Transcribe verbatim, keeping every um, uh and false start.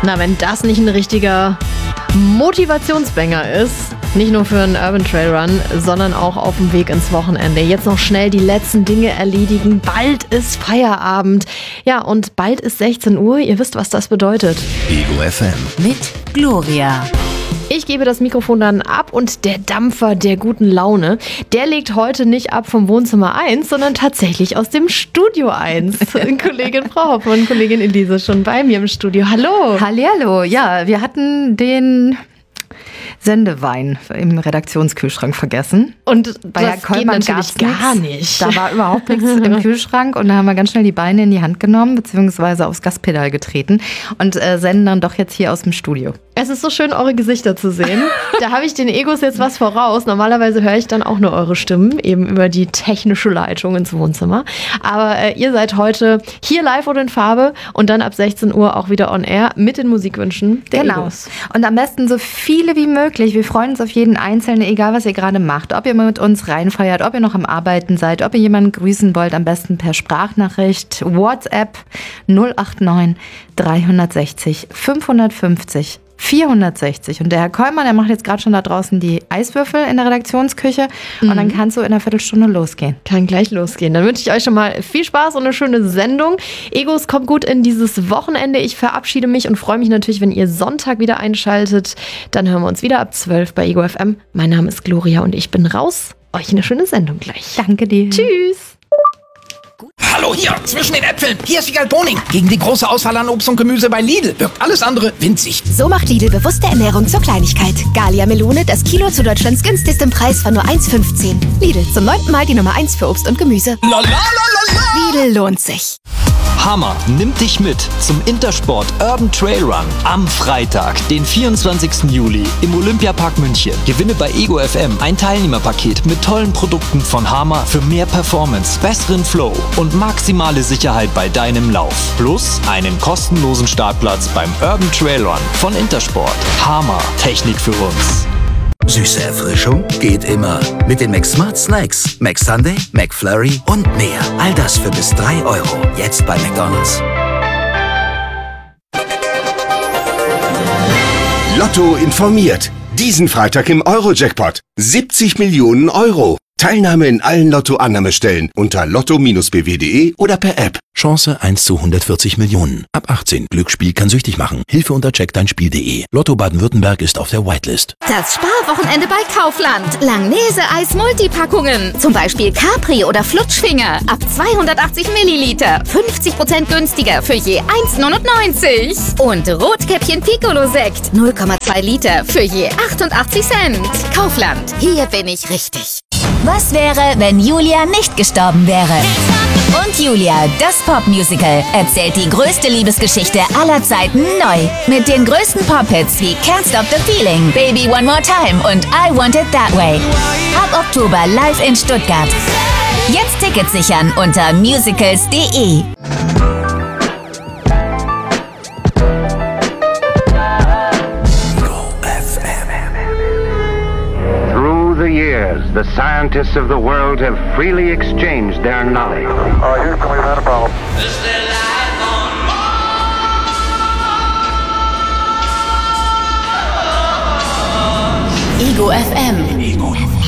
Na, wenn das nicht ein richtiger Motivationsbanger ist, nicht nur für einen Urban Trail Run, sondern auch auf dem Weg ins Wochenende. Jetzt noch schnell die letzten Dinge erledigen. Bald ist Feierabend. Ja, und bald ist sechzehn Uhr. Ihr wisst, was das bedeutet. Ego F M. Mit Gloria. Ich gebe das Mikrofon dann ab und der Dampfer der guten Laune, der legt heute nicht ab vom Wohnzimmer eins, sondern tatsächlich aus dem Studio eins. Kollegin Frau Hoffmann, Kollegin Elise schon bei mir im Studio. Hallo. Hallihallo. Ja, wir hatten den Sendewein im Redaktionskühlschrank vergessen. Und bei Herr Kollmann natürlich gar nicht. Da war überhaupt nichts im Kühlschrank und da haben wir ganz schnell die Beine in die Hand genommen beziehungsweise aufs Gaspedal getreten und äh, senden dann doch jetzt hier aus dem Studio. Es ist so schön, eure Gesichter zu sehen. Da habe ich den Egos jetzt was voraus. Normalerweise höre ich dann auch nur eure Stimmen, eben über die technische Leitung ins Wohnzimmer. Aber äh, ihr seid heute hier live oder in Farbe und dann ab sechzehn Uhr auch wieder on air mit den Musikwünschen der Genau. Egos. Und am besten so viele wie möglich. Wir freuen uns auf jeden Einzelnen, egal was ihr gerade macht. Ob ihr mal mit uns reinfeiert, ob ihr noch am Arbeiten seid, ob ihr jemanden grüßen wollt, am besten per Sprachnachricht, WhatsApp null acht neun drei sechs null fünf fünf null vierhundertsechzig. Und der Herr Kollmann, der macht jetzt gerade schon da draußen die Eiswürfel in der Redaktionsküche. Mhm. Und dann kann es so in einer Viertelstunde losgehen. Kann gleich losgehen. Dann wünsche ich euch schon mal viel Spaß und eine schöne Sendung. Egos, kommt gut in dieses Wochenende. Ich verabschiede mich und freue mich natürlich, wenn ihr Sonntag wieder einschaltet. Dann hören wir uns wieder ab zwölf bei Ego F M. Mein Name ist Gloria und ich bin raus. Euch eine schöne Sendung gleich. Danke dir. Tschüss. Hallo hier, zwischen den Äpfeln. Hier ist Wiegald Boning. Gegen die große Auswahl an Obst und Gemüse bei Lidl wirkt alles andere winzig. So macht Lidl bewusste Ernährung zur Kleinigkeit. Galia Melone, das Kilo zu Deutschlands günstigstem Preis von nur eins fünfzehn. Lidl, zum neunten Mal die Nummer eins für Obst und Gemüse. La, la, la, la, la. Lidl lohnt sich. Hammer nimmt dich mit zum Intersport Urban Trail Run am Freitag, den vierundzwanzigsten Juli im Olympiapark München. Gewinne bei Ego F M ein Teilnehmerpaket mit tollen Produkten von Hammer für mehr Performance, besseren Flow und maximale Sicherheit bei deinem Lauf. Plus einen kostenlosen Startplatz beim Urban Trail Run von Intersport. Hammer, Technik für uns. Süße Erfrischung geht immer. Mit den McSmart Snacks. McSunday, McFlurry und mehr. All das für bis drei Euro. Jetzt bei McDonald's. Lotto informiert. Diesen Freitag im Euro-Jackpot. siebzig Millionen Euro. Teilnahme in allen Lotto-Annahmestellen unter lotto b w punkt de oder per App. Chance eins zu hundertvierzig Millionen. Ab achtzehn. Glücksspiel kann süchtig machen. Hilfe unter check dein spiel punkt de. Lotto Baden-Württemberg ist auf der Whitelist. Das Sparwochenende bei Kaufland. Langnese-Eis-Multipackungen. Zum Beispiel Capri oder Flutschfinger. Ab zweihundertachtzig Milliliter. fünfzig Prozent günstiger für je eins neunundneunzig. Und Rotkäppchen Piccolo-Sekt. null Komma zwei Liter für je achtundachtzig Cent. Kaufland. Hier bin ich richtig. Was wäre, wenn Julia nicht gestorben wäre? Und Julia, das Popmusical, erzählt die größte Liebesgeschichte aller Zeiten neu. Mit den größten Pop-Hits wie Can't Stop the Feeling, Baby One More Time und I Want It That Way. Ab Oktober live in Stuttgart. Jetzt Tickets sichern unter musicals punkt de. Years, the scientists of the world have freely exchanged their knowledge. Uh, Houston, we've had a problem. Ego F M. Ego.